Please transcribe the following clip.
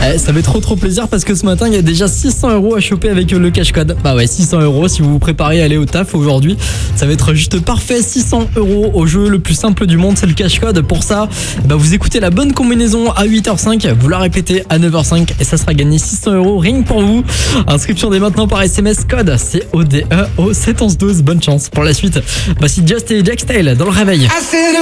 Ça fait trop plaisir parce que ce matin, il y a déjà 600 € à choper avec le cash code. Bah ouais, 600 € si vous vous préparez à aller au taf aujourd'hui. Ça va être juste parfait. 600 € au jeu le plus simple du monde, c'est le cash code. Pour ça, vous écoutez la bonne combinaison à 8h05, vous la répétez à 9h05 et ça sera gagné 600 € rien que pour vous. Inscription dès maintenant par SMS, code CODE au 71112. Bonne chance pour la suite. Voici Just et Jack Style dans le réveil.